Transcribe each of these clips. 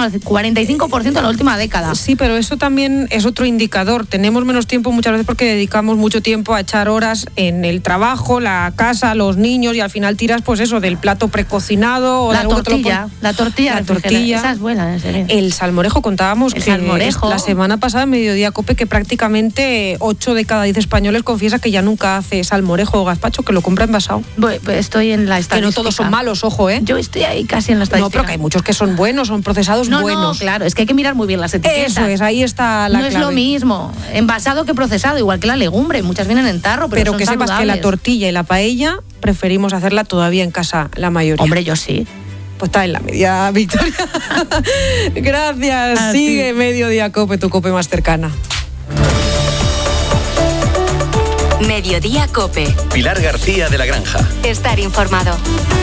al 45% en la última década. Sí, pero eso también es otro indicador. Tenemos menos tiempo muchas veces porque dedicamos mucho tiempo a echar horas en el trabajo, la casa, los niños, y al final tiras pues eso del plato precocinado o la tortilla, la tortilla, esa es buena, en serio. El salmorejo, contábamos la semana pasada en Mediodía Cope que prácticamente 8 de cada 10 españoles confiesa que ya nunca hace salmorejo o gazpacho, que lo compra envasado. Pues estoy en la estadística. Que no todos son malos, ojo, ¿eh? Yo estoy ahí casi en la estadística. No, pero que hay muchos que son buenos, son procesados buenos. No, claro, es que hay que mirar muy bien las etiquetas. Eso es, ahí está la clave. No es lo mismo envasado que procesado, igual que la legumbre, muchas vienen en tarro, pero son que sepas saludables. Que la tortilla y la paella preferimos hacerla todavía en casa, la mayoría. Hombre, yo sí. Pues está en la media, Victoria. Gracias. Sigue Mediodía Cope, tu Cope más cercana. Mediodía Cope. Pilar García de la Granja. Estar informado.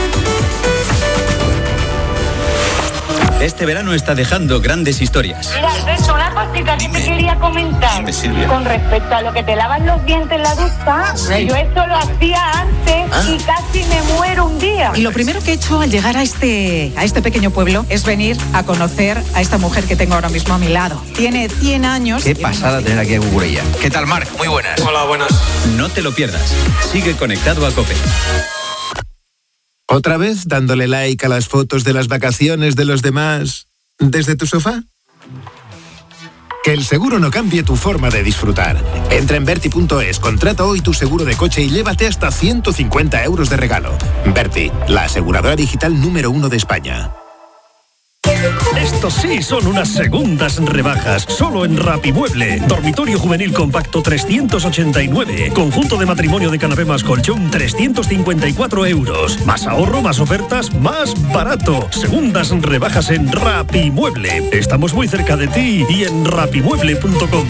Este verano está dejando grandes historias. Mira, Alberto, una cosita que te quería comentar. Dime, Silvia. Con respecto a lo que te lavas los dientes en la ducha, yo esto lo hacía antes y casi me muero un día. Y lo primero que he hecho al llegar a este pequeño pueblo es venir a conocer a esta mujer que tengo ahora mismo a mi lado. Tiene 100 años. Qué pasada tener aquí a Cucurella. ¿Qué tal, Marc? Muy buenas. Hola, buenas. No te lo pierdas. Sigue conectado a Cope. ¿Otra vez dándole like a las fotos de las vacaciones de los demás desde tu sofá? Que el seguro no cambie tu forma de disfrutar. Entra en Verti.es, contrata hoy tu seguro de coche y llévate hasta 150 euros de regalo. Verti, la aseguradora digital número 1 de España. Estos sí son unas segundas rebajas, solo en Rapimueble. Dormitorio juvenil compacto 389. Conjunto de matrimonio de canapé más colchón 354 euros. Más ahorro, más ofertas, más barato. Segundas rebajas en Rapimueble. Estamos muy cerca de ti y en rapimueble.com.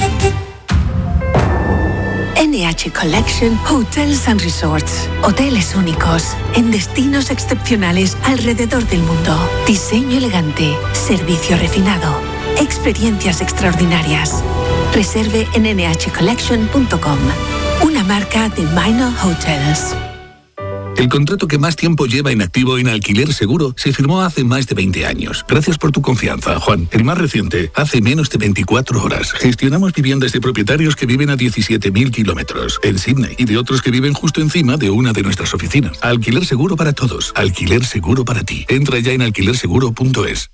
NH Collection Hotels and Resorts. Hoteles únicos, en destinos excepcionales alrededor del mundo. Diseño elegante, servicio refinado, experiencias extraordinarias. Reserve en nhcollection.com. Una marca de Minor Hotels. El contrato que más tiempo lleva inactivo en Alquiler Seguro se firmó hace más de 20 años. Gracias por tu confianza, Juan. El más reciente, hace menos de 24 horas. Gestionamos viviendas de propietarios que viven a 17.000 kilómetros en Sydney y de otros que viven justo encima de una de nuestras oficinas. Alquiler Seguro para todos. Alquiler Seguro para ti. Entra ya en alquilerseguro.es.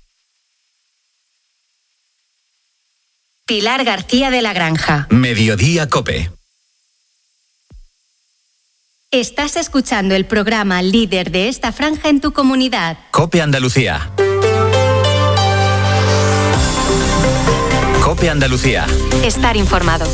Pilar García de la Granja. Mediodía Cope. Estás escuchando el programa líder de esta franja en tu comunidad. Cope Andalucía. Cope Andalucía. Estar informado.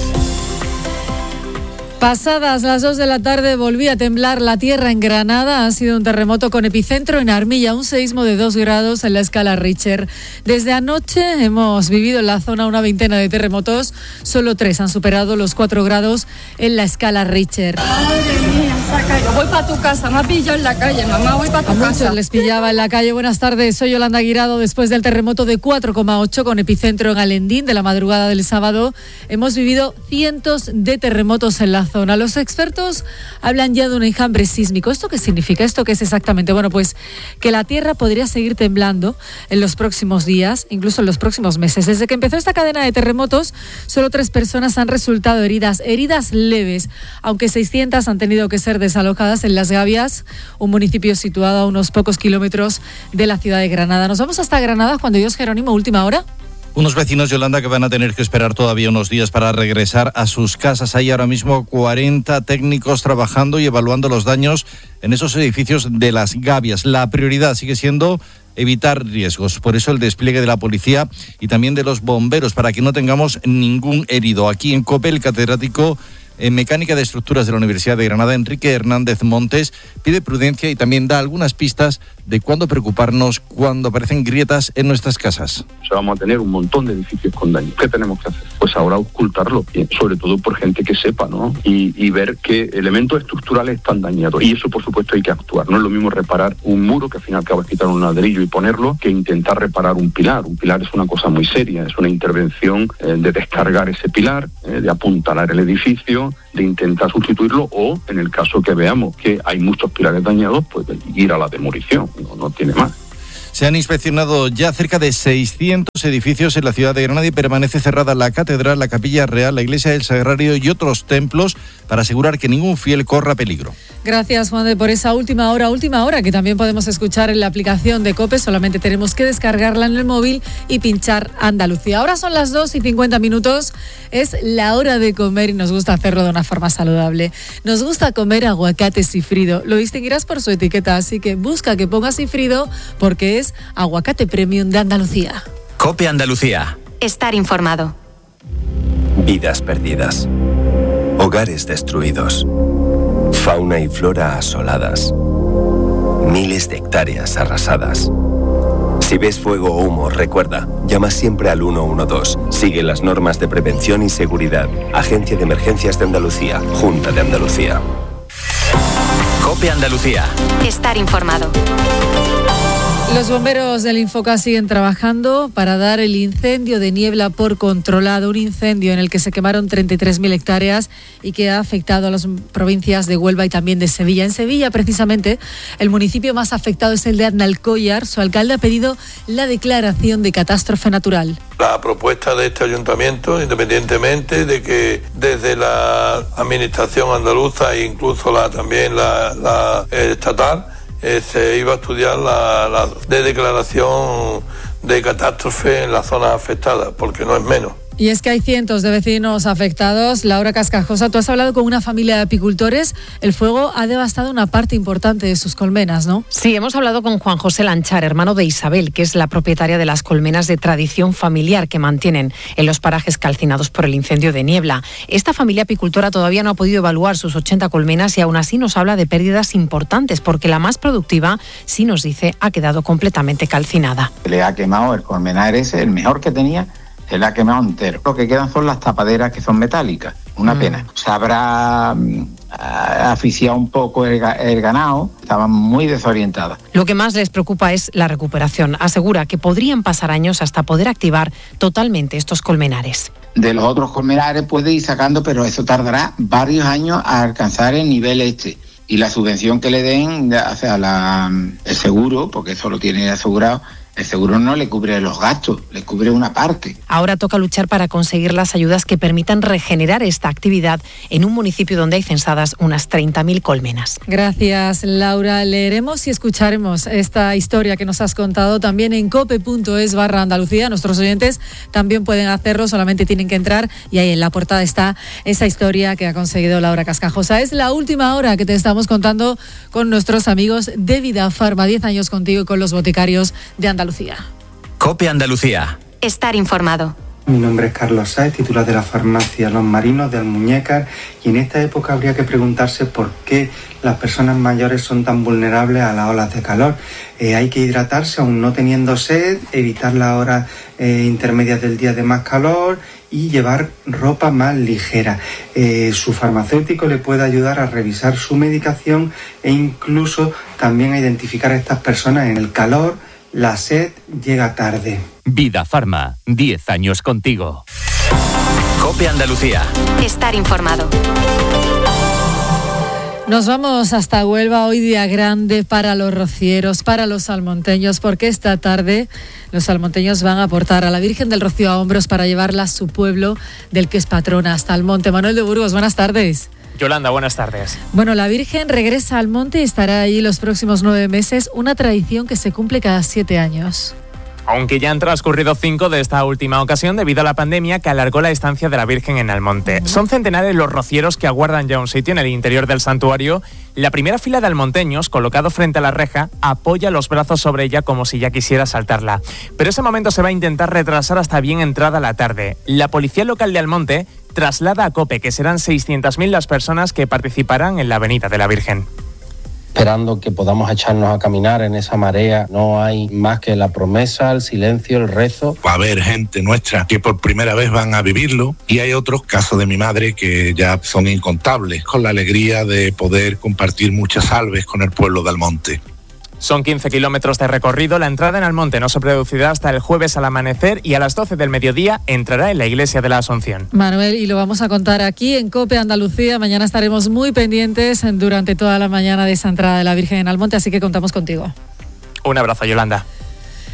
Pasadas las 2 de la tarde volvía a temblar la tierra en Granada. Ha sido un terremoto con epicentro en Armilla, un seísmo de 2 grados en la escala Richter. Desde anoche hemos vivido en la zona una veintena de terremotos. Solo 3 han superado los 4 grados en la escala Richter. Madre mía, voy para tu casa, me ha pillado en la calle, mamá, voy para tu casa. A muchos les pillaba en la calle. Buenas tardes, soy Yolanda Guirado. Después del terremoto de 4,8 con epicentro en Alendín de la madrugada del sábado, hemos vivido cientos de terremotos en la zona. Los expertos hablan ya de un enjambre sísmico. ¿Esto qué significa? ¿Esto qué es exactamente? Bueno, pues que la tierra podría seguir temblando en los próximos días, incluso en los próximos meses. Desde que empezó esta cadena de terremotos, solo 3 personas han resultado heridas leves, aunque 600 han tenido que ser desalojadas en Las Gavias, un municipio situado a unos pocos kilómetros de la ciudad de Granada. Nos vamos hasta Granada, Juan de Dios Jerónimo, última hora. Unos vecinos, Yolanda, que van a tener que esperar todavía unos días para regresar a sus casas. Hay ahora mismo 40 técnicos trabajando y evaluando los daños en esos edificios de Las Gavias. La prioridad sigue siendo evitar riesgos. Por eso el despliegue de la policía y también de los bomberos, para que no tengamos ningún herido. Aquí en COPE, el catedrático en Mecánica de Estructuras de la Universidad de Granada, Enrique Hernández Montes, pide prudencia y también da algunas pistas de cuándo preocuparnos cuando aparecen grietas en nuestras casas. O sea, vamos a tener un montón de edificios con daño. ¿Qué tenemos que hacer? Pues ahora ocultarlo, sobre todo por gente que sepa, ¿no? Y ver qué elementos estructurales están dañados. Y eso, por supuesto, hay que actuar. No es lo mismo reparar un muro, que al final acaba de quitar un ladrillo y ponerlo, que intentar reparar un pilar. Un pilar es una cosa muy seria, es una intervención de descargar ese pilar, de apuntalar el edificio, de intentar sustituirlo, o en el caso que veamos que hay muchos pilares dañados, pues ir a la demolición, no tiene más. Se han inspeccionado ya cerca de 600 edificios en la ciudad de Granada y permanece cerrada la catedral, la capilla real, la iglesia del Sagrario y otros templos para asegurar que ningún fiel corra peligro. Gracias, Juan de, por esa última hora que también podemos escuchar en la aplicación de COPE. Solamente tenemos que descargarla en el móvil y pinchar Andalucía. Ahora son las 2:50. Es la hora de comer y nos gusta hacerlo de una forma saludable. Nos gusta comer aguacate sifrido. Lo distinguirás por su etiqueta, así que busca que ponga sifrido porque es aguacate premium de Andalucía. COPE Andalucía. Estar informado. Vidas perdidas. Hogares destruidos. Fauna y flora asoladas. Miles de hectáreas arrasadas. Si ves fuego o humo, recuerda, llama siempre al 112. Sigue las normas de prevención y seguridad. Agencia de Emergencias de Andalucía. Junta de Andalucía. COPE Andalucía. Estar informado. Los bomberos del Infoca siguen trabajando para dar el incendio de Niebla por controlado, un incendio en el que se quemaron 33.000 hectáreas y que ha afectado a las provincias de Huelva y también de Sevilla. En Sevilla, precisamente, el municipio más afectado es el de Arnalcollar. Su alcalde ha pedido la declaración de catástrofe natural. La propuesta de este ayuntamiento, independientemente de que desde la administración andaluza e incluso también la estatal, se iba a estudiar la declaración de catástrofe en las zonas afectadas, porque no es menos. Y es que hay cientos de vecinos afectados. Laura Cascajosa, tú has hablado con una familia de apicultores. El fuego ha devastado una parte importante de sus colmenas, ¿no? Sí, hemos hablado con Juan José Lanchar, hermano de Isabel, que es la propietaria de las colmenas de tradición familiar que mantienen en los parajes calcinados por el incendio de Niebla. Esta familia apicultora todavía no ha podido evaluar sus 80 colmenas y aún así nos habla de pérdidas importantes, porque la más productiva, sí nos dice, ha quedado completamente calcinada. Le ha quemado el colmenar ese, el mejor que tenía, se le ha quemado entero. Lo que quedan son las tapaderas que son metálicas. Una pena. Se habrá asfixiado un poco el ganado. Estaban muy desorientadas. Lo que más les preocupa es la recuperación. Asegura que podrían pasar años hasta poder activar totalmente estos colmenares. De los otros colmenares puede ir sacando, pero eso tardará varios años a alcanzar el nivel este. Y la subvención que le den, o sea, el seguro, porque eso lo tiene asegurado, el seguro no le cubre los gastos, le cubre una parte. Ahora toca luchar para conseguir las ayudas que permitan regenerar esta actividad en un municipio donde hay censadas unas 30.000 colmenas. Gracias, Laura. Leeremos y escucharemos esta historia que nos has contado también en cope.es/Andalucía. Nuestros oyentes también pueden hacerlo, solamente tienen que entrar y ahí en la portada está esa historia que ha conseguido Laura Cascajosa. Es la última hora que te estamos contando con nuestros amigos de Vidafarma. 10 años contigo y con los boticarios de Andalucía. COPE Andalucía. Estar informado. Mi nombre es Carlos Sáez, titular de la farmacia Los Marinos de Almuñécar, y en esta época habría que preguntarse por qué las personas mayores son tan vulnerables a las olas de calor. Hay que hidratarse aún no teniendo sed, evitar las horas intermedias del día de más calor y llevar ropa más ligera. Su farmacéutico le puede ayudar a revisar su medicación e incluso también a identificar a estas personas en el calor. La sed llega tarde. Vidafarma, 10 años contigo. COPE Andalucía. Estar informado. Nos vamos hasta Huelva, hoy día grande para los rocieros, para los salmonteños, porque esta tarde los salmonteños van a aportar a la Virgen del Rocío a hombros para llevarla a su pueblo, del que es patrona, hasta el monte. Manuel de Burgos, buenas tardes. Yolanda, buenas tardes. Bueno, la Virgen regresa al monte y estará ahí los próximos 9 meses, una tradición que se cumple cada 7 años. Aunque ya han transcurrido 5 de esta última ocasión debido a la pandemia que alargó la estancia de la Virgen en Almonte. Son centenares los rocieros que aguardan ya un sitio en el interior del santuario. La primera fila de almonteños, colocado frente a la reja, apoya los brazos sobre ella como si ya quisiera saltarla. Pero ese momento se va a intentar retrasar hasta bien entrada la tarde. La policía local de Almonte traslada a COPE que serán 600.000 las personas que participarán en la Avenida de la Virgen. Esperando que podamos echarnos a caminar en esa marea. No hay más que la promesa, el silencio, el rezo. Va a haber gente nuestra que por primera vez van a vivirlo, y hay otros casos de mi madre que ya son incontables, con la alegría de poder compartir muchas salves con el pueblo de Almonte. Son 15 kilómetros de recorrido. La entrada en Almonte no se producirá hasta el jueves al amanecer y a las 12 del mediodía entrará en la iglesia de la Asunción. Manuel, y lo vamos a contar aquí en COPE Andalucía. Mañana estaremos muy pendientes durante toda la mañana de esa entrada de la Virgen en Almonte, así que contamos contigo. Un abrazo, Yolanda.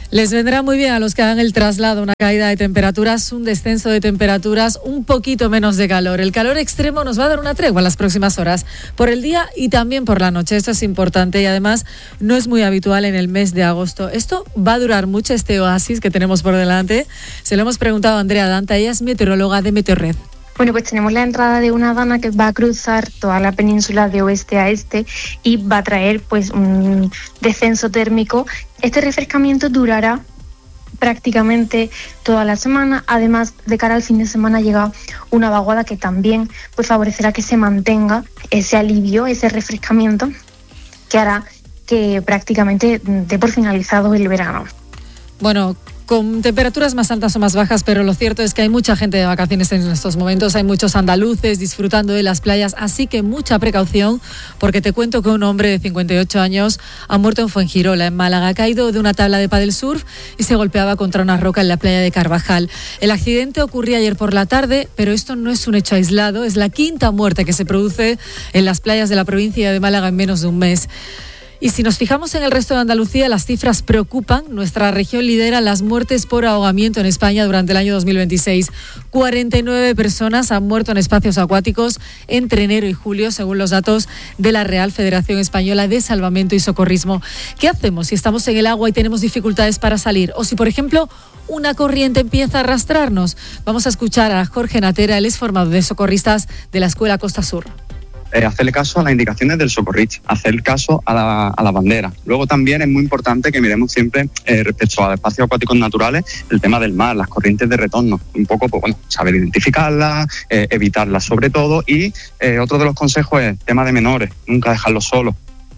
Les vendrá muy bien a los que hagan el traslado una caída de temperaturas, un descenso de temperaturas, un poquito menos de calor. El calor extremo nos va a dar una tregua en las próximas horas, por el día y también por la noche. Esto es importante y además no es muy habitual en el mes de agosto. Esto va a durar mucho, este oasis que tenemos por delante. Se lo hemos preguntado a Andrea Danta, ella es meteoróloga de Meteorred. Bueno, pues tenemos la entrada de una dana que va a cruzar toda la península de oeste a este y va a traer pues un descenso térmico. Este refrescamiento durará prácticamente toda la semana. Además, de cara al fin de semana llega una vaguada que también pues favorecerá que se mantenga ese alivio, ese refrescamiento que hará que prácticamente dé por finalizado el verano. Bueno, con temperaturas más altas o más bajas, pero lo cierto es que hay mucha gente de vacaciones en estos momentos, hay muchos andaluces disfrutando de las playas, así que mucha precaución, porque te cuento que un hombre de 58 años ha muerto en Fuengirola, en Málaga, ha caído de una tabla de pádel surf y se golpeaba contra una roca en la playa de Carvajal. El accidente ocurría ayer por la tarde, pero esto no es un hecho aislado, es la quinta muerte que se produce en las playas de la provincia de Málaga en menos de un mes. Y si nos fijamos en el resto de Andalucía, las cifras preocupan. Nuestra región lidera las muertes por ahogamiento en España durante el año 2026. 49 personas han muerto en espacios acuáticos entre enero y julio, según los datos de la Real Federación Española de Salvamento y Socorrismo. ¿Qué hacemos si estamos en el agua y tenemos dificultades para salir? O si, por ejemplo, una corriente empieza a arrastrarnos. Vamos a escuchar a Jorge Natera, él es formador de socorristas de la Escuela Costa Sur. Hacerle caso a las indicaciones del socorrista, hacer caso a la bandera. Luego también es muy importante que miremos siempre respecto a espacios acuáticos naturales el tema del mar, las corrientes de retorno, un poco pues, bueno, saber identificarlas, evitarlas sobre todo, y otro de los consejos es el tema de menores, nunca dejarlos solos.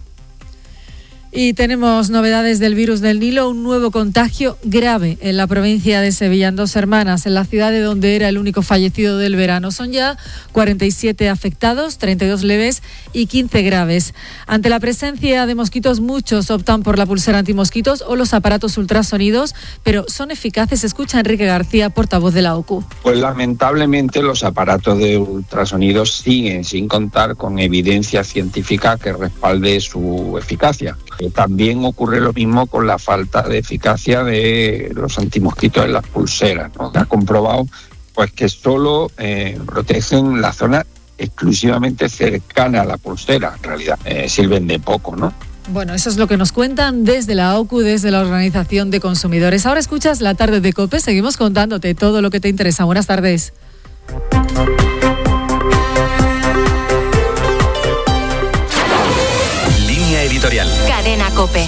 Y tenemos novedades del virus del Nilo, un nuevo contagio grave en la provincia de Sevilla, en Dos Hermanas, en la ciudad de donde era el único fallecido del verano. Son ya 47 afectados, 32 leves y 15 graves. Ante la presencia de mosquitos, muchos optan por la pulsera antimosquitos o los aparatos ultrasonidos, pero ¿son eficaces? Escucha a Enrique García, portavoz de la OCU. Pues lamentablemente los aparatos de ultrasonidos siguen sin contar con evidencia científica que respalde su eficacia. También ocurre lo mismo con la falta de eficacia de los antimosquitos en las pulseras, ¿no? Se ha comprobado pues que solo protegen la zona exclusivamente cercana a la pulsera, en realidad sirven de poco, ¿no? Bueno, eso es lo que nos cuentan desde la OCU, desde la Organización de Consumidores. Ahora escuchas La Tarde de COPE, seguimos contándote todo lo que te interesa. Buenas tardes. Editorial. Cadena COPE.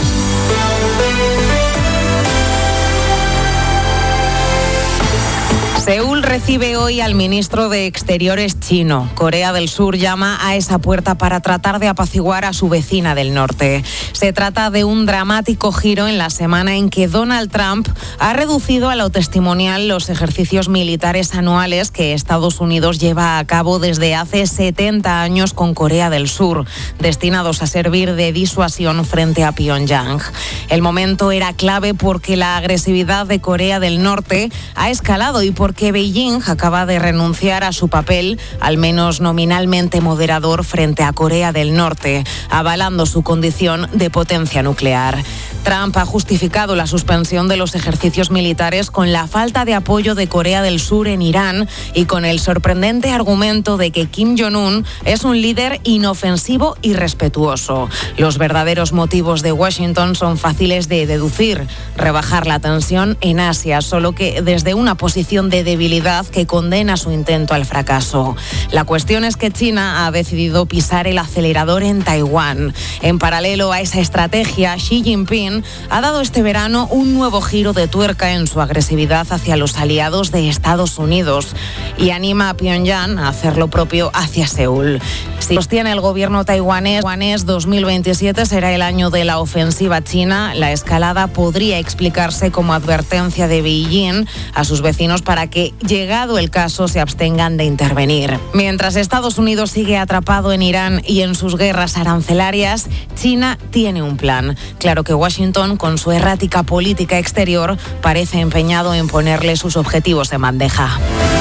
Seúl recibe hoy al ministro de Exteriores chino. Corea del Sur llama a esa puerta para tratar de apaciguar a su vecina del norte. Se trata de un dramático giro en la semana en que Donald Trump ha reducido a lo testimonial los ejercicios militares anuales que Estados Unidos lleva a cabo desde hace 70 años con Corea del Sur, destinados a servir de disuasión frente a Pyongyang. El momento era clave porque la agresividad de Corea del Norte ha escalado y porque Beijing acaba de renunciar a su papel, al menos nominalmente moderador, frente a Corea del Norte, avalando su condición de potencia nuclear. Trump ha justificado la suspensión de los ejercicios militares con la falta de apoyo de Corea del Sur en Irán y con el sorprendente argumento de que Kim Jong-un es un líder inofensivo y respetuoso. Los verdaderos motivos de Washington son fáciles de deducir: rebajar la tensión en Asia, solo que desde una posición de debilidad que condena su intento al fracaso. La cuestión es que China ha decidido pisar el acelerador en Taiwán. En paralelo a esa estrategia, Xi Jinping ha dado este verano un nuevo giro de tuerca en su agresividad hacia los aliados de Estados Unidos y anima a Pyongyang a hacer lo propio hacia Seúl. Si sostiene el gobierno taiwanés, 2027 será el año de la ofensiva china. La escalada podría explicarse como advertencia de Beijing a sus vecinos para que, llegado el caso, se abstengan de intervenir. Mientras Estados Unidos sigue atrapado en Irán y en sus guerras arancelarias, China tiene un plan. Claro que Washington, con su errática política exterior, parece empeñado en ponerle sus objetivos en bandeja.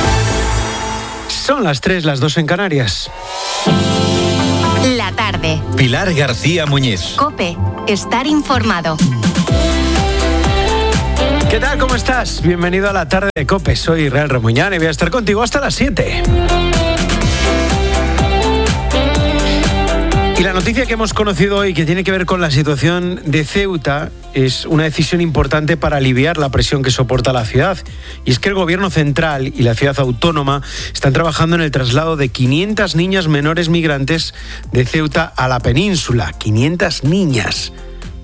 Son las 3, las 2 en Canarias. La tarde. Pilar García Muñiz. COPE. Estar informado. ¿Qué tal? ¿Cómo estás? Bienvenido a la tarde de COPE. Soy Israel Remuñán y voy a estar contigo hasta las 7. Y la noticia que hemos conocido hoy, que tiene que ver con la situación de Ceuta, es una decisión importante para aliviar la presión que soporta la ciudad. Y es que el gobierno central y la ciudad autónoma están trabajando en el traslado de 500 niñas menores migrantes de Ceuta a la península. 500 niñas.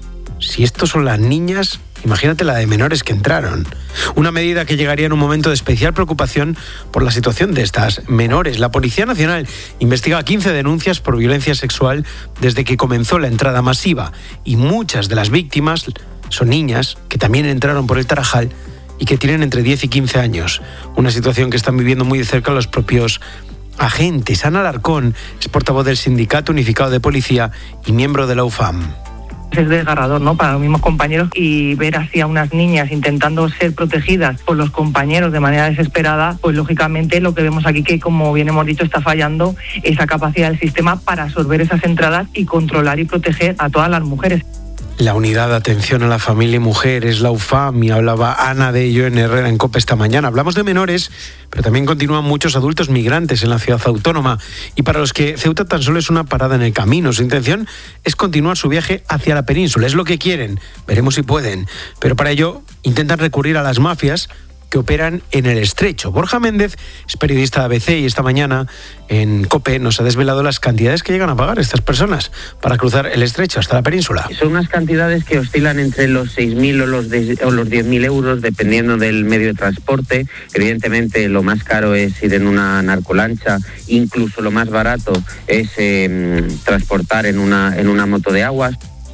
Si estos son las niñas, imagínate la de menores que entraron. Una medida que llegaría en un momento de especial preocupación por la situación de estas menores. La Policía Nacional investiga 15 denuncias por violencia sexual desde que comenzó la entrada masiva. Y muchas de las víctimas son niñas que también entraron por el Tarajal y que tienen entre 10 y 15 años. Una situación que están viviendo muy de cerca los propios agentes. Ana Alarcón es portavoz del Sindicato Unificado de Policía y miembro de la UFAM. Es desgarrador, ¿no?, para los mismos compañeros, y ver así a unas niñas intentando ser protegidas por los compañeros de manera desesperada, pues lógicamente lo que vemos aquí, que como bien hemos dicho, está fallando esa capacidad del sistema para absorber esas entradas y controlar y proteger a todas las mujeres. La unidad de atención a la familia y mujer es la UFAM, y hablaba Ana de ello en Herrera en COPE esta mañana. Hablamos de menores, pero también continúan muchos adultos migrantes en la ciudad autónoma, y para los que Ceuta tan solo es una parada en el camino. Su intención es continuar su viaje hacia la península, es lo que quieren, veremos si pueden, pero para ello intentan recurrir a las mafias que operan en el estrecho. Borja Méndez es periodista de ABC y esta mañana en COPE nos ha desvelado las cantidades que llegan a pagar estas personas para cruzar el estrecho hasta la península. Son unas cantidades que oscilan entre los 6.000 o los 10.000 euros, dependiendo del medio de transporte. Evidentemente, lo más caro es ir en una narcolancha, incluso lo más barato es transportar en una moto de aguas.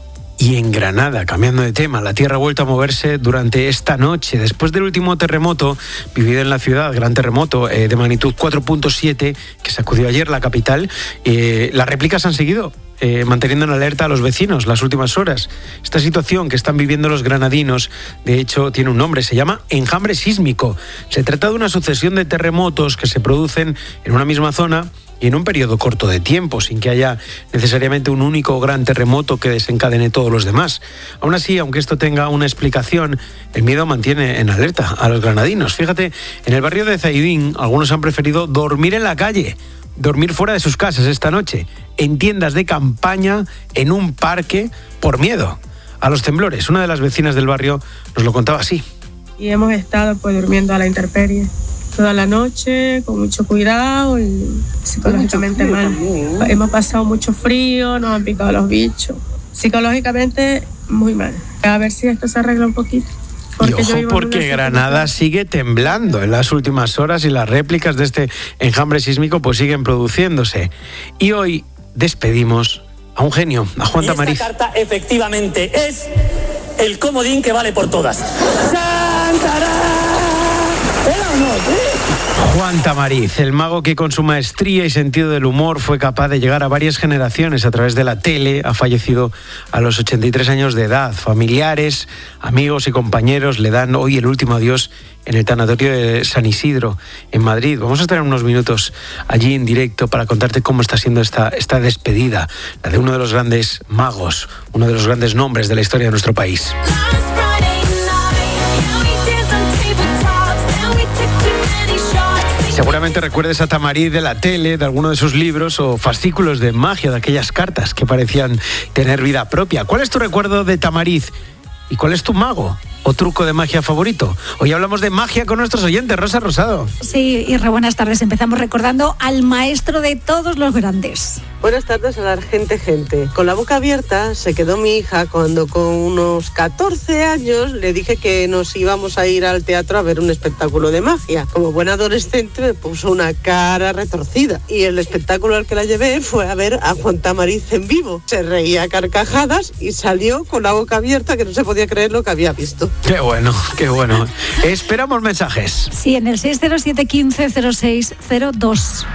Y en Granada, cambiando de tema, la tierra ha vuelto a moverse durante esta noche. Después del último terremoto vivido en la ciudad, gran terremoto de magnitud 4.7, que sacudió ayer la capital, las réplicas han seguido manteniendo en alerta a los vecinos las últimas horas. Esta situación que están viviendo los granadinos, de hecho, tiene un nombre, se llama enjambre sísmico. Se trata de una sucesión de terremotos que se producen en una misma zona y en un periodo corto de tiempo, sin que haya necesariamente un único gran terremoto que desencadene todos los demás. Aún así, aunque esto tenga una explicación, el miedo mantiene en alerta a los granadinos. Fíjate, en el barrio de Zaidín, algunos han preferido dormir en la calle, dormir fuera de sus casas esta noche, en tiendas de campaña, en un parque, por miedo a los temblores. Una de las vecinas del barrio nos lo contaba así. Y hemos estado pues durmiendo a la intemperie toda la noche, con mucho cuidado y psicológicamente mal. Hemos pasado mucho frío, nos han picado los bichos. Psicológicamente muy mal. A ver si esto se arregla un poquito. Y ojo, porque Granada sigue temblando en las últimas horas y las réplicas de este enjambre sísmico pues siguen produciéndose. Y hoy despedimos a un genio, a Juan Tamariz. Esta carta efectivamente es el comodín que vale por todas. Juan Tamariz, el mago que con su maestría y sentido del humor fue capaz de llegar a varias generaciones a través de la tele, ha fallecido a los 83 años de edad. Familiares, amigos y compañeros le dan hoy el último adiós en el tanatorio de San Isidro, en Madrid. Vamos a estar en unos minutos allí en directo para contarte cómo está siendo esta despedida, la de uno de los grandes magos, uno de los grandes nombres de la historia de nuestro país. Seguramente recuerdes a Tamariz de la tele, de alguno de sus libros o fascículos de magia, de aquellas cartas que parecían tener vida propia. ¿Cuál es tu recuerdo de Tamariz? ¿Y cuál es tu mago o truco de magia favorito? Hoy hablamos de magia con nuestros oyentes. Rosa Rosado. Sí, Irra, buenas tardes. Empezamos recordando al maestro de todos los grandes. Buenas tardes a la gente. Con la boca abierta se quedó mi hija cuando con unos 14 años le dije que nos íbamos a ir al teatro a ver un espectáculo de magia. Como buena adolescente me puso una cara retorcida y el espectáculo al que la llevé fue a ver a Juan Tamariz en vivo. Se reía a carcajadas y salió con la boca abierta, que no se podía creer lo que había visto. Qué bueno, qué bueno. Esperamos mensajes. Sí, en el 607 15 06 02.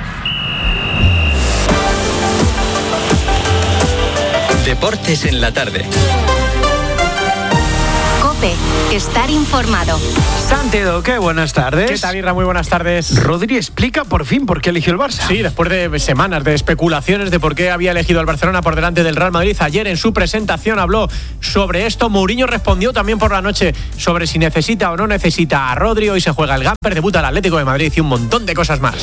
Deportes en la tarde. COPE, Estar informado. Santi Duque, buenas tardes. ¿Qué tal, Irra? Muy buenas tardes. Rodri explica por fin por qué eligió el Barça. Sí, después de semanas de especulaciones de por qué había elegido al Barcelona por delante del Real Madrid, ayer en su presentación habló sobre esto. Mourinho respondió también por la noche sobre si necesita o no necesita a Rodri. Hoy se juega el Gamper, debuta el Atlético de Madrid y un montón de cosas más.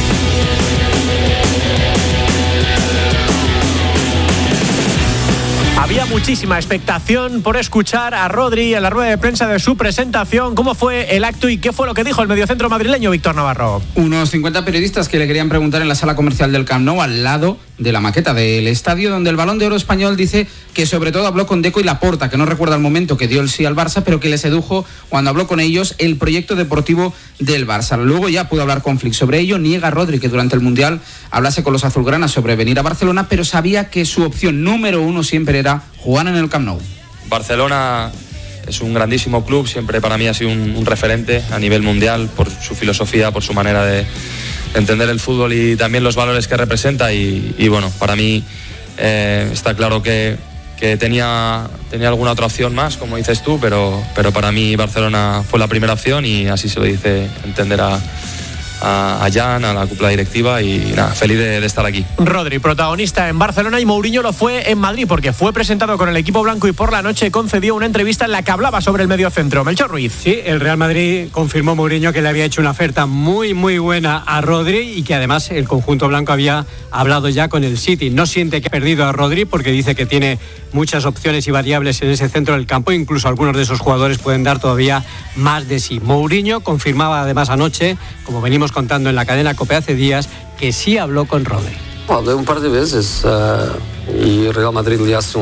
Había muchísima expectación por escuchar a Rodri en la rueda de prensa de su presentación. ¿Cómo fue el acto y qué fue lo que dijo el mediocentro madrileño Víctor Navarro? Unos 50 periodistas que le querían preguntar en la sala comercial del Camp Nou, al lado de la maqueta del estadio, donde el Balón de Oro español dice que sobre todo habló con Deco y Laporta, que no recuerda el momento que dio el sí al Barça, pero que le sedujo cuando habló con ellos el proyecto deportivo del Barça. Luego ya pudo hablar con Flick sobre ello. Niega Rodri que durante el Mundial hablase con los azulgranas sobre venir a Barcelona, pero sabía que su opción número uno siempre era jugar en el Camp Nou. Barcelona es un grandísimo club, siempre para mí ha sido un referente a nivel mundial por su filosofía, por su manera de entender el fútbol y también los valores que representa y bueno, para mí está claro que tenía alguna otra opción más, como dices tú, pero para mí Barcelona fue la primera opción y así se lo dice entender a Jan, a la cúpula directiva y nada, feliz de estar aquí. Rodri, protagonista en Barcelona, y Mourinho lo fue en Madrid porque fue presentado con el equipo blanco y por la noche concedió una entrevista en la que hablaba sobre el mediocentro. Melchor Ruiz. Sí, el Real Madrid confirmó Mourinho que le había hecho una oferta muy buena a Rodri y que además el conjunto blanco había hablado ya con el City. No siente que ha perdido a Rodri porque dice que tiene muchas opciones y variables en ese centro del campo, incluso algunos de esos jugadores pueden dar todavía más de sí. Mourinho confirmaba además anoche, como venimos contando en la cadena COPE hace días, que sí habló con Rodri. Hablé un par de veces y Real Madrid le hace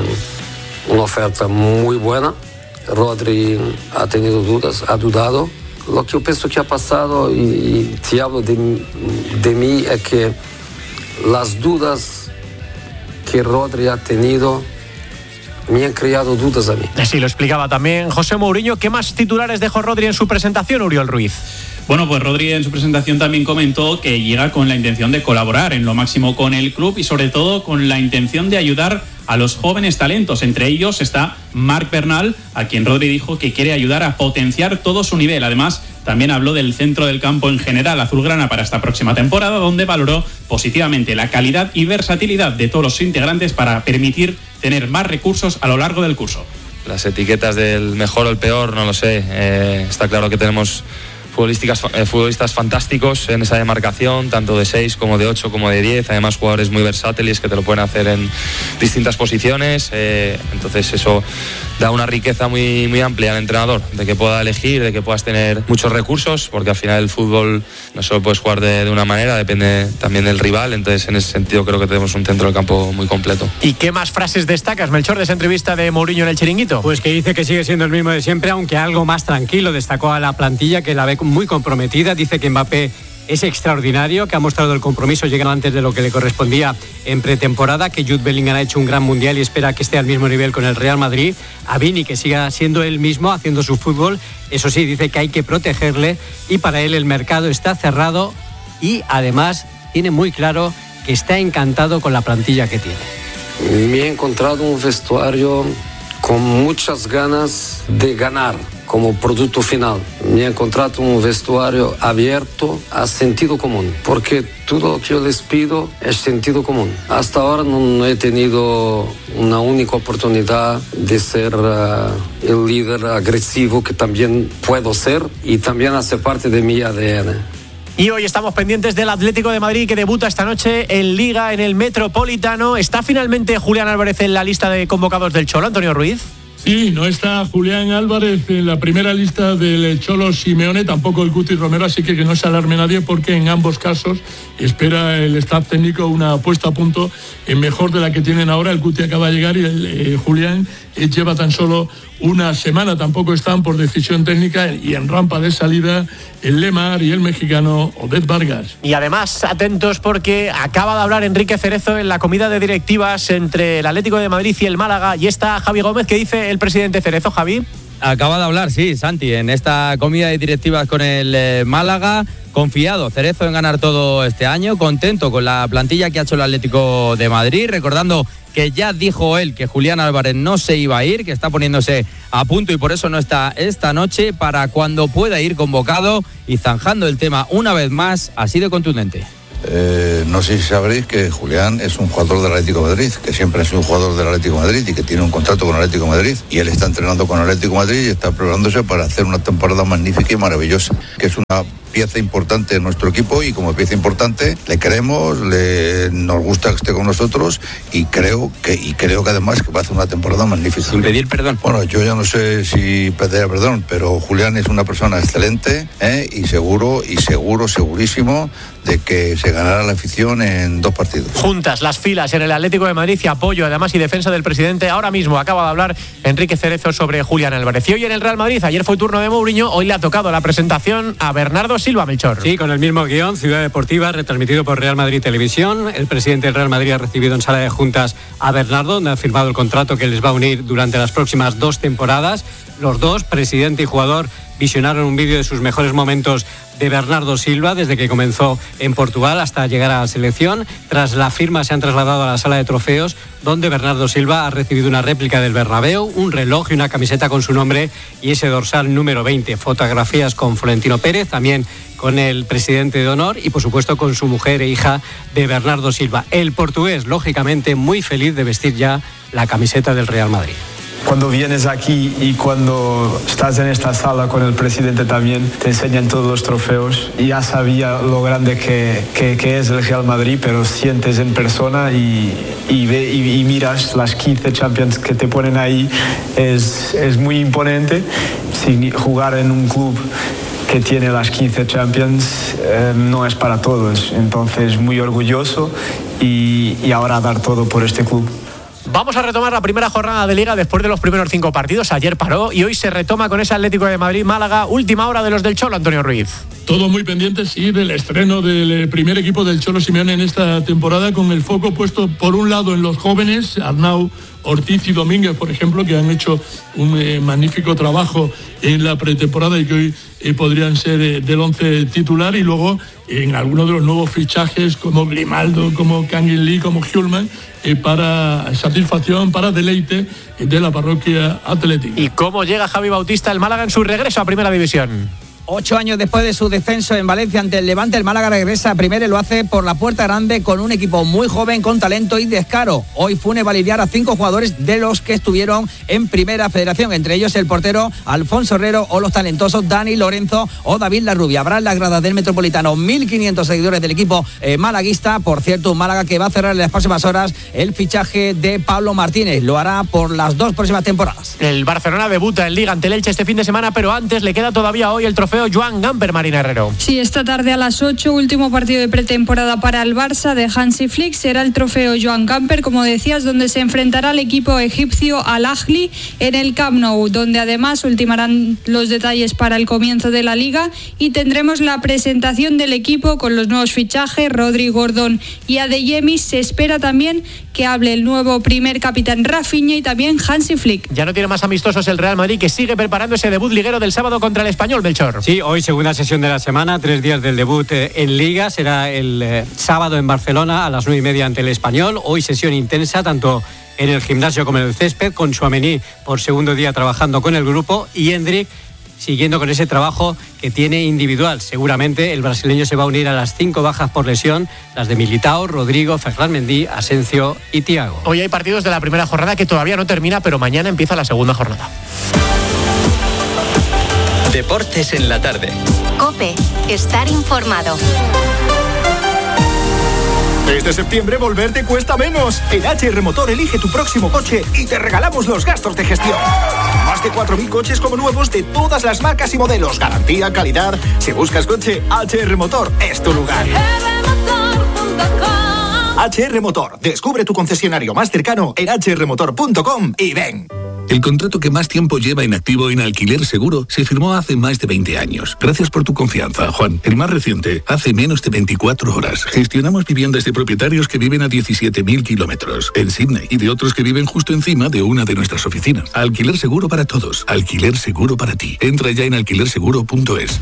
una oferta muy buena. Rodri ha tenido dudas, ha dudado. Lo que yo pienso que ha pasado, y te hablo de mí, es que las dudas que Rodri ha tenido me han creado dudas a mí. Así lo explicaba también José Mourinho. ¿Qué más titulares dejó Rodri en su presentación, Uriol Ruiz? Bueno, pues Rodri en su presentación también comentó que llega con la intención de colaborar en lo máximo con el club y sobre todo con la intención de ayudar a los jóvenes talentos. Entre ellos está Marc Bernal, a quien Rodri dijo que quiere ayudar a potenciar todo su nivel. Además, también habló del centro del campo en general azulgrana para esta próxima temporada, donde valoró positivamente la calidad y versatilidad de todos los integrantes para permitir tener más recursos a lo largo del curso. Las etiquetas del mejor o el peor, no lo sé. Está claro que tenemos futbolistas fantásticos en esa demarcación, tanto de 6 como de 8 como de 10, además jugadores muy versátiles que te lo pueden hacer en distintas posiciones, entonces eso da una riqueza muy amplia al entrenador, de que pueda elegir, de que puedas tener muchos recursos, porque al final el fútbol no solo puedes jugar de una manera, depende también del rival, entonces en ese sentido creo que tenemos un centro del campo muy completo. ¿Y qué más frases destacas, Melchor, de esa entrevista de Mourinho en el Chiringuito? Pues que dice que sigue siendo el mismo de siempre, aunque algo más tranquilo. Destacó a la plantilla, que la ve muy comprometida. Dice que Mbappé es extraordinario, que ha mostrado el compromiso llegando antes de lo que le correspondía en pretemporada, que Jude Bellingham ha hecho un gran mundial y espera que esté al mismo nivel con el Real Madrid. A Vini, que siga siendo él mismo haciendo su fútbol. Eso sí, dice que hay que protegerle y para él el mercado está cerrado y además tiene muy claro que está encantado con la plantilla que tiene. Me he encontrado un vestuario con muchas ganas de ganar como producto final. Me he encontrado un vestuario abierto a sentido común, porque todo lo que yo les pido es sentido común. Hasta ahora no he tenido una única oportunidad de ser el líder agresivo que también puedo ser y también hace parte de mi ADN. Y hoy estamos pendientes del Atlético de Madrid, que debuta esta noche en Liga, en el Metropolitano. ¿Está finalmente Julián Álvarez en la lista de convocados del Cholo, Antonio Ruiz? Sí, no está Julián Álvarez en la primera lista del Cholo Simeone, tampoco el Guti Romero, así que no se alarme nadie, porque en ambos casos espera el staff técnico una puesta a punto mejor de la que tienen ahora. El Guti acaba de llegar y el Julián lleva tan solo una semana. Tampoco están por decisión técnica y en rampa de salida el Lemar y el mexicano Oded Vargas. Y además atentos porque acaba de hablar Enrique Cerezo en la comida de directivas entre el Atlético de Madrid y el Málaga, y está Javi Gómez. ¿Qué dice el presidente Cerezo, Javi? Acaba de hablar, sí, Santi, en esta comida de directivas con el Málaga. Confiado Cerezo en ganar todo este año, contento con la plantilla que ha hecho el Atlético de Madrid, recordando que ya dijo él que Julián Álvarez no se iba a ir, que está poniéndose a punto y por eso no está esta noche, para cuando pueda ir convocado, y zanjando el tema una vez más, así de contundente. No sé si sabréis que Julián es un jugador del Atlético de Madrid, que siempre ha sido un jugador del Atlético de Madrid y que tiene un contrato con el Atlético de Madrid, y él está entrenando con el Atlético de Madrid y está preparándose para hacer una temporada magnífica y maravillosa, que es una pieza importante en nuestro equipo, y como pieza importante le queremos, nos gusta que esté con nosotros, y creo que además que va a hacer una temporada magnífica. Sin pedir perdón. Bueno, yo ya no sé si pedir perdón, pero Julián es una persona excelente, y segurísimo de que se ganará la afición en 2 partidos. Juntas las filas en el Atlético de Madrid y apoyo además y defensa del presidente. Ahora mismo acaba de hablar Enrique Cerezo sobre Julián Álvarez. Y hoy en el Real Madrid, ayer fue turno de Mourinho, hoy le ha tocado la presentación a Bernardo Silva, Melchor. Sí, con el mismo guión, Ciudad Deportiva, retransmitido por Real Madrid Televisión. El presidente del Real Madrid ha recibido en sala de juntas a Bernardo, donde ha firmado el contrato que les va a unir durante las próximas 2 temporadas. Los dos, presidente y jugador, visionaron un vídeo de sus mejores momentos de Bernardo Silva desde que comenzó en Portugal hasta llegar a la selección. Tras la firma se han trasladado a la sala de trofeos, donde Bernardo Silva ha recibido una réplica del Bernabéu, un reloj y una camiseta con su nombre y ese dorsal número 20. Fotografías con Florentino Pérez, también con el presidente de honor y por supuesto con su mujer e hija de Bernardo Silva. El portugués, lógicamente, muy feliz de vestir ya la camiseta del Real Madrid. Cuando vienes aquí y cuando estás en esta sala con el presidente también, te enseñan todos los trofeos. Ya sabía lo grande que es el Real Madrid, pero sientes en persona y miras las 15 Champions que te ponen ahí. Es muy imponente. Sin jugar en un club que tiene las 15 Champions no es para todos. Entonces, muy orgulloso y ahora dar todo por este club. Vamos a retomar la primera jornada de Liga después de los primeros 5 partidos. Ayer paró y hoy se retoma con ese Atlético de Madrid-Málaga. Última hora de los del Cholo, Antonio Ruiz. Todo muy pendiente, sí, del estreno del primer equipo del Cholo Simeone en esta temporada, con el foco puesto por un lado en los jóvenes, Arnau, Ortiz y Domínguez, por ejemplo, que han hecho un magnífico trabajo en la pretemporada y que hoy podrían ser del 11 titular, y luego en algunos de los nuevos fichajes como Grimaldo, como Kangin Lee, como Hjulman, para satisfacción, para deleite de la parroquia atlética. ¿Y cómo llega Javi Bautista el Málaga en su regreso a Primera División? 8 años después de su descenso en Valencia ante el Levante, el Málaga regresa a Primera y lo hace por la puerta grande con un equipo muy joven, con talento y descaro. Hoy Funes va a lidiar a 5 jugadores de los que estuvieron en Primera Federación, entre ellos el portero Alfonso Herrero o los talentosos Dani Lorenzo o David Larrubia. Habrá en las gradas del Metropolitano 1.500 seguidores del equipo malaguista. Por cierto, un Málaga que va a cerrar en las próximas horas el fichaje de Pablo Martínez. Lo hará por las 2 próximas temporadas. El Barcelona debuta en Liga ante el Elche este fin de semana, pero antes le queda todavía hoy el trofeo Joan Gamper, Marina Herrero. Sí, esta tarde a las 8, último partido de pretemporada para el Barça de Hansi Flick. Será el trofeo Joan Gamper, como decías, donde se enfrentará al equipo egipcio Al Ahly en el Camp Nou, donde además ultimarán los detalles para el comienzo de la Liga y tendremos la presentación del equipo con los nuevos fichajes, Rodri, Gordon y Adeyemi. Se espera también que hable el nuevo primer capitán Rafinha y también Hansi Flick. Ya no tiene más amistosos el Real Madrid, que sigue preparando ese debut liguero del sábado contra el Español, Melchor. Sí, hoy segunda sesión de la semana, 3 días del debut en Liga. Será el sábado en Barcelona a las 9:30 ante el Español. Hoy sesión intensa tanto en el gimnasio como en el césped, con Tchouaméni por segundo día trabajando con el grupo y Endrick siguiendo con ese trabajo que tiene individual. Seguramente el brasileño se va a unir a las 5 bajas por lesión, las de Militao, Rodrigo, Ferland Mendy, Asensio y Thiago. Hoy hay partidos de la primera jornada que todavía no termina, pero mañana empieza la segunda jornada. Deportes en la tarde. COPE. Estar informado. Este septiembre volver te cuesta menos. En HR Motor elige tu próximo coche y te regalamos los gastos de gestión. Más de 4.000 coches como nuevos de todas las marcas y modelos. Garantía, calidad. Si buscas coche, HR Motor es tu lugar. HR Motor. Descubre tu concesionario más cercano en hrmotor.com y ven. El contrato que más tiempo lleva en activo en Alquiler Seguro se firmó hace más de 20 años. Gracias por tu confianza, Juan. El más reciente, hace menos de 24 horas. Gestionamos viviendas de propietarios que viven a 17.000 kilómetros en Sydney y de otros que viven justo encima de una de nuestras oficinas. Alquiler Seguro para todos. Alquiler Seguro para ti. Entra ya en alquilerseguro.es.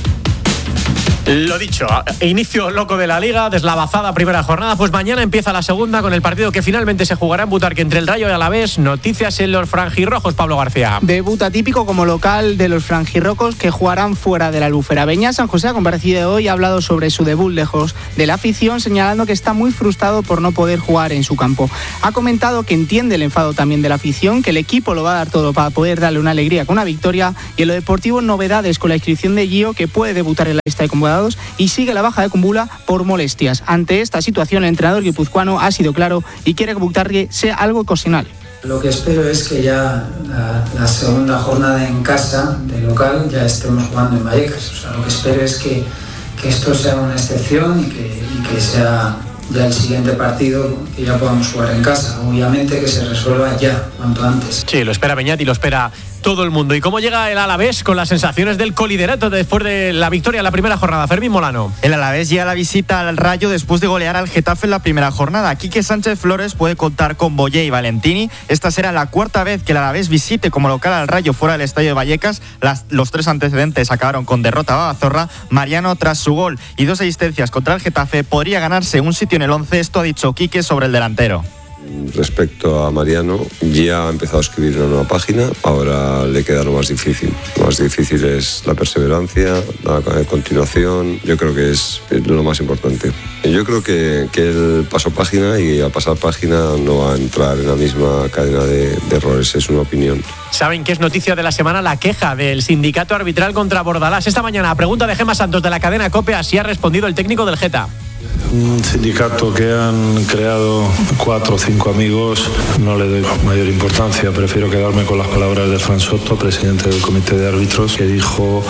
Lo dicho, inicio loco de la Liga, deslavazada primera jornada, pues mañana empieza la segunda con el partido que finalmente se jugará en Butarque entre el Rayo y Alavés. Noticias en los franjirrojos, Pablo García. Debut atípico como local de los franjirrocos que jugarán fuera de la Albufera. Beñat San José ha comparecido hoy, ha hablado sobre su debut lejos de la afición, señalando que está muy frustrado por no poder jugar en su campo. Ha comentado que entiende el enfado también de la afición, que el equipo lo va a dar todo para poder darle una alegría con una victoria, y en lo deportivo novedades con la inscripción de Gio, que puede debutar en la lista de convocados, y sigue la baja de Kumbula por molestias. Ante esta situación, el entrenador guipuzcoano ha sido claro y quiere que Butarque sea algo ocasional. Lo que espero es que ya la segunda jornada en casa, de local, ya estemos jugando en Vallecas. O sea, lo que espero es que esto sea una excepción y que sea ya el siguiente partido que ya podamos jugar en casa. Obviamente que se resuelva ya, cuanto antes. Sí, lo espera Beñat y lo espera todo el mundo. ¿Y cómo llega el Alavés con las sensaciones del coliderato después de la victoria en la primera jornada? Fermín Molano. El Alavés llega a la visita al Rayo después de golear al Getafe en la primera jornada. Quique Sánchez Flores puede contar con Boyé y Valentini. Esta será la cuarta vez que el Alavés visite como local al Rayo fuera del estadio de Vallecas. Los tres antecedentes acabaron con derrota a Babazorra. Mariano, tras su gol y 2 asistencias contra el Getafe, podría ganarse un sitio en el 11. Esto ha dicho Quique sobre el delantero. Respecto a Mariano, ya ha empezado a escribir una nueva página, ahora le queda lo más difícil. Lo más difícil es la perseverancia, la continuación, yo creo que es lo más importante. Yo creo que él pasó página y al pasar página no va a entrar en la misma cadena de errores, es una opinión. ¿Saben qué es noticia de la semana? La queja del sindicato arbitral contra Bordalás. Esta mañana, a pregunta de Gemma Santos de la cadena COPE, así ha respondido el técnico del Geta. Un sindicato que han creado 4 o 5 amigos, no le doy mayor importancia, prefiero quedarme con las palabras de Fran Soto, presidente del comité de árbitros, que dijo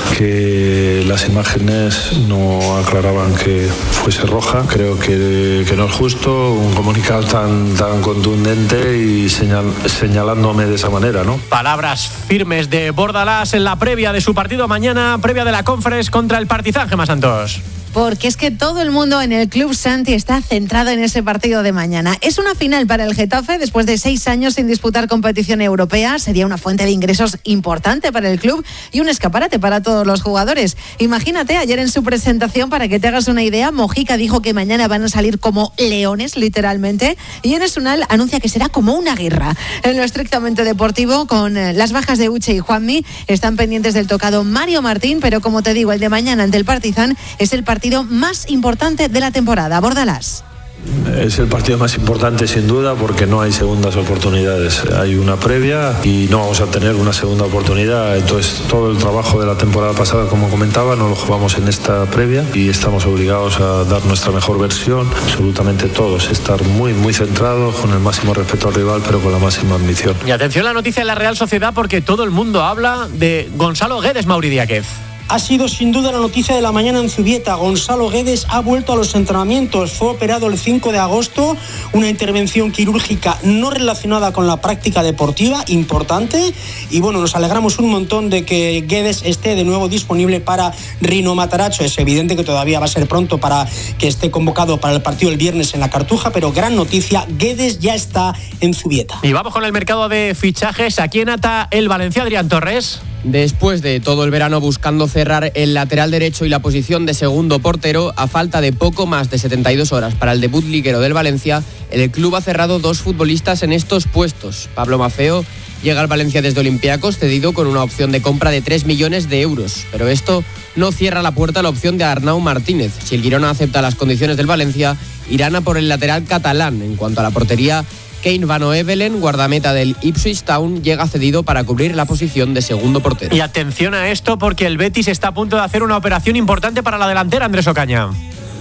que las imágenes no aclaraban que fuese roja. Creo que no es justo un comunicado tan contundente y señalándome de esa manera, ¿no? Palabras firmes de Bordalás en la previa de su partido mañana, previa de la Conference contra el Partizan, Gemma Santos. Porque es que todo el mundo en el Club Santi está centrado en ese partido de mañana. Es una final para el Getafe después de 6 años sin disputar competición europea. Sería una fuente de ingresos importante para el club y un escaparate para todos los jugadores. Imagínate, ayer en su presentación, para que te hagas una idea, Mojica dijo que mañana van a salir como leones, literalmente, y Enes Unal anuncia que será como una guerra. En lo estrictamente deportivo, con las bajas de Uche y Juanmi, están pendientes del tocado Mario Martín, pero como te digo, el de mañana ante el Partizan es el partido más importante de la temporada. Bordalás. Es el partido más importante sin duda porque no hay segundas oportunidades. Hay una previa y no vamos a tener una segunda oportunidad. Entonces todo el trabajo de la temporada pasada, como comentaba, no lo jugamos en esta previa y estamos obligados a dar nuestra mejor versión. Absolutamente todos. Estar muy centrados, con el máximo respeto al rival, pero con la máxima ambición. Y atención a la noticia de la Real Sociedad, porque todo el mundo habla de Gonzalo Guedes, Mauri Díaz. Ha sido sin duda la noticia de la mañana en Zubieta. Gonzalo Guedes ha vuelto a los entrenamientos. Fue operado el 5 de agosto, una intervención quirúrgica no relacionada con la práctica deportiva, importante. Y bueno, nos alegramos un montón de que Guedes esté de nuevo disponible para Rino Matarazzo. Es evidente que todavía va a ser pronto para que esté convocado para el partido el viernes en la Cartuja, pero gran noticia, Guedes ya está en Zubieta. Y vamos con el mercado de fichajes. ¿A quién ata el Valencia, Adrián Torres? Después de todo el verano buscando cerrar el lateral derecho y la posición de segundo portero, a falta de poco más de 72 horas para el debut liguero del Valencia, el club ha cerrado 2 futbolistas en estos puestos. Pablo Maffeo llega al Valencia desde Olympiacos, cedido con una opción de compra de 3 millones de euros. Pero esto no cierra la puerta a la opción de Arnau Martínez. Si el Girona acepta las condiciones del Valencia, irán a por el lateral catalán. En cuanto a la portería, Kane Van Oevelen, guardameta del Ipswich Town, llega cedido para cubrir la posición de segundo portero. Y atención a esto, porque el Betis está a punto de hacer una operación importante para la delantera, Andrés Ocaña.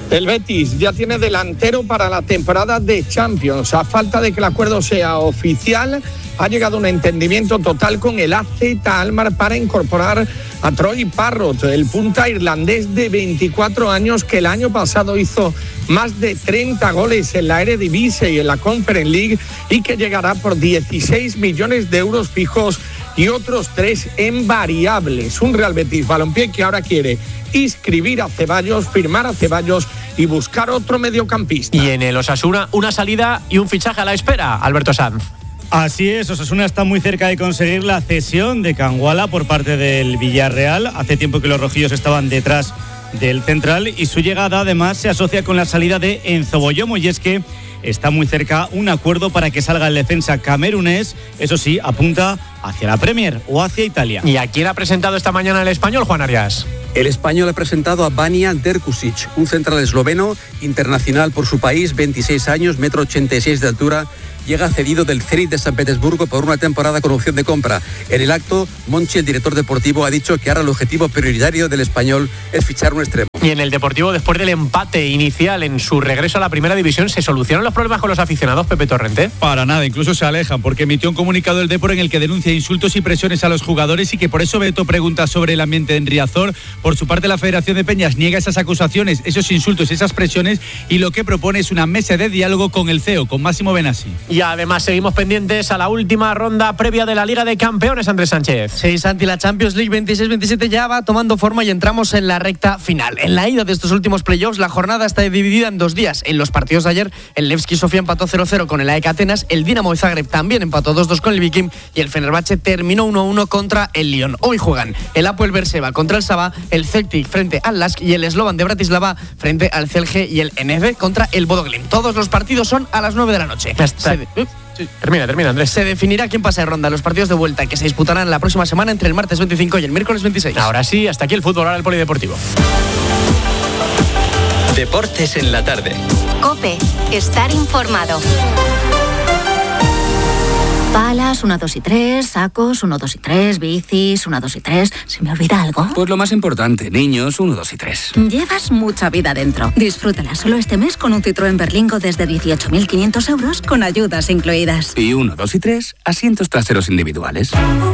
El Betis ya tiene delantero para la temporada de Champions. A falta de que el acuerdo sea oficial, ha llegado a un entendimiento total con el AZ Alkmaar para incorporar a Troy Parrott, el punta irlandés de 24 años que el año pasado hizo más de 30 goles en la Eredivisie y en la Conference League y que llegará por 16 millones de euros fijos y otros 3 en variables. Un Real Betis Balompié que ahora quiere inscribir a Ceballos, firmar a Ceballos y buscar otro mediocampista. Y en el Osasuna, una salida y un fichaje a la espera, Alberto Sanz. Así es, Osasuna está muy cerca de conseguir la cesión de Canguala por parte del Villarreal. Hace tiempo que los rojillos estaban detrás del central y su llegada además se asocia con la salida de Enzo Boyomo, y es que está muy cerca un acuerdo para que salga el defensa camerunés. Eso sí, apunta hacia la Premier o hacia Italia. ¿Y a quién ha presentado esta mañana el Español, Juan Arias? El Español ha presentado a Vanja Drkušić, un central esloveno, internacional por su país, 26 años, 1,86 m de altura. Llega cedido del Zenit de San Petersburgo por una temporada con opción de compra. En el acto, Monchi, el director deportivo, ha dicho que ahora el objetivo prioritario del Español es fichar un extremo. Y en el Deportivo, después del empate inicial en su regreso a la primera división, ¿se solucionan los problemas con los aficionados, Pepe Torrente? Para nada, incluso se alejan, porque emitió un comunicado el Depor en el que denuncia insultos y presiones a los jugadores y que por eso Beto pregunta sobre el ambiente en Riazor. Por su parte, la Federación de Peñas niega esas acusaciones, esos insultos, esas presiones, y lo que propone es una mesa de diálogo con el CEO, con Máximo Benassi. Y además seguimos pendientes a la última ronda previa de la Liga de Campeones, Andrés Sánchez. Sí, Santi, la Champions League 26-27 ya va tomando forma y entramos en la recta final. En la ida de estos últimos playoffs, la jornada está dividida en 2 días. En los partidos de ayer, el Levski Sofía empató 0-0 con el AEK Atenas, el Dinamo de Zagreb también empató 2-2 con el Viking y el Fenerbahce terminó 1-1 contra el Lyon. Hoy juegan el Apoel Berseba contra el Saba, el Celtic frente al Lask y el Slovan de Bratislava frente al Celje y el NB contra el Bodo Glimt. Todos los partidos son a las 9 de la noche. Termina, Andrés. Se definirá quién pasa de ronda. Los partidos de vuelta que se disputarán la próxima semana entre el martes 25 y el miércoles 26. Ahora sí, hasta aquí el fútbol, ahora el polideportivo. Deportes en la tarde. COPE. Estar informado. Palas, 1, 2 y 3, sacos, 1, 2 y 3, bicis, 1, 2 y 3. ¿Se me olvida algo? Pues lo más importante, niños, 1, 2 y 3. Llevas mucha vida dentro. Disfrútala solo este mes con un Citroën Berlingo desde 18.500 euros con ayudas incluidas. Y 1, 2 y 3, asientos traseros individuales.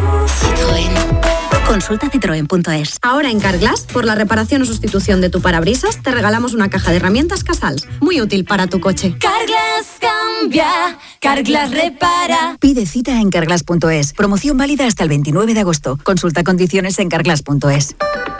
Citroën. Consulta citroen.es. Ahora en Carglass, por la reparación o sustitución de tu parabrisas, te regalamos una caja de herramientas Casals. Muy útil para tu coche. Carglass cambia, Carglass repara. Pide cita en carglass.es. Promoción válida hasta el 29 de agosto. Consulta condiciones en carglass.es.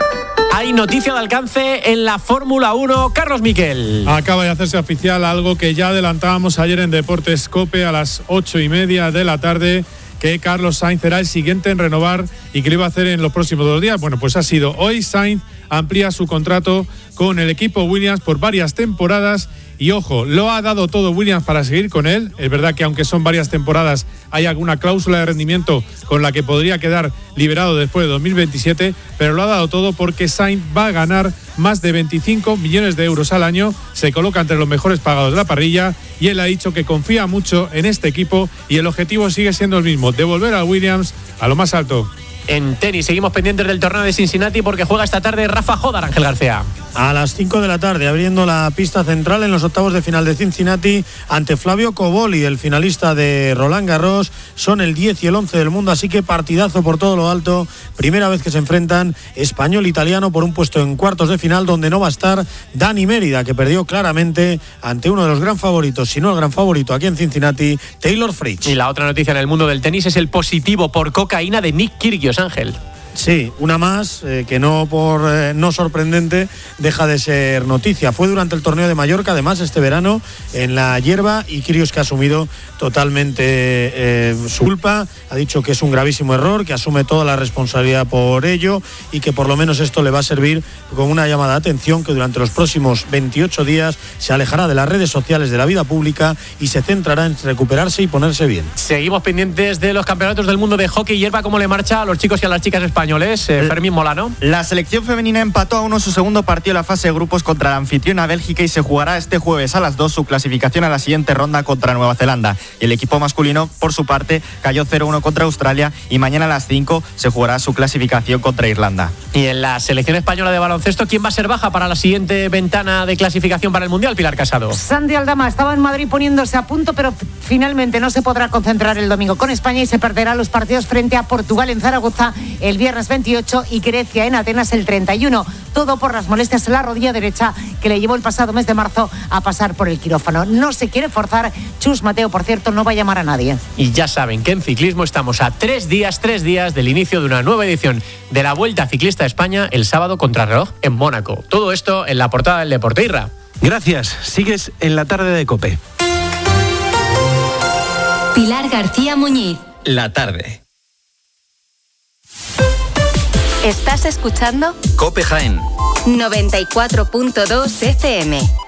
Hay noticia de alcance en la Fórmula 1. Carlos Miquel. Acaba de hacerse oficial algo que ya adelantábamos ayer en Deportes COPE a las 8:30 de la tarde, que Carlos Sainz será el siguiente en renovar y que lo iba a hacer en los próximos 2 días. Bueno, pues ha sido hoy. Sainz amplía su contrato con el equipo Williams por varias temporadas y, ojo, lo ha dado todo Williams para seguir con él. Es verdad que aunque son varias temporadas, hay alguna cláusula de rendimiento con la que podría quedar liberado después de 2027, pero lo ha dado todo porque Sainz va a ganar más de 25 millones de euros al año, se coloca entre los mejores pagados de la parrilla y él ha dicho que confía mucho en este equipo y el objetivo sigue siendo el mismo, devolver a Williams a lo más alto. En tenis seguimos pendientes del torneo de Cincinnati porque juega esta tarde Rafa Jodar, Ángel García. A las 5 de la tarde, abriendo la pista central en los octavos de final de Cincinnati ante Flavio Cobolli, el finalista de Roland Garros. Son el 10 y el 11 del mundo, así que partidazo por todo lo alto. Primera vez que se enfrentan español-italiano por un puesto en cuartos de final, donde no va a estar Dani Mérida, que perdió claramente ante uno de los gran favoritos, si no el gran favorito aquí en Cincinnati, Taylor Fritz. Y la otra noticia en el mundo del tenis es el positivo por cocaína de Nick Kyrgios, Ángel. Sí, una más que no por no sorprendente deja de ser noticia. Fue durante el torneo de Mallorca, además este verano, en la hierba, y Kyrgios, que ha asumido totalmente su culpa, ha dicho que es un gravísimo error, que asume toda la responsabilidad por ello y que por lo menos esto le va a servir como una llamada de atención, que durante los próximos 28 días se alejará de las redes sociales, de la vida pública, y se centrará en recuperarse y ponerse bien. Seguimos pendientes de los campeonatos del mundo de hockey hierba, cómo le marcha a los chicos y a las chicas españolas. españoles, Fermín Molano. La selección femenina empató a 1 su segundo partido en la fase de grupos contra la anfitriona Bélgica y se jugará este jueves a las 2 su clasificación a la siguiente ronda contra Nueva Zelanda. Y el equipo masculino, por su parte, cayó 0-1 contra Australia y mañana a las 5 se jugará su clasificación contra Irlanda. Y en la selección española de baloncesto, ¿quién va a ser baja para la siguiente ventana de clasificación para el Mundial, Pilar Casado? Santi Aldama estaba en Madrid poniéndose a punto, pero finalmente no se podrá concentrar el domingo con España y se perderá los partidos frente a Portugal en Zaragoza el viernes 28 y Grecia en Atenas el 31. Todo por las molestias en la rodilla derecha que le llevó el pasado mes de marzo a pasar por el quirófano. No se quiere forzar. Chus Mateo, por cierto, no va a llamar a nadie. Y ya saben que en ciclismo estamos a 3 días del inicio de una nueva edición de la Vuelta Ciclista a España el sábado contrarreloj en Mónaco. Todo esto en la portada del Deporte. Irra. Gracias. Sigues en la tarde de COPE. Pilar García Muñiz. La tarde. ¿Estás escuchando? COPE Jaén. 94.2 FM.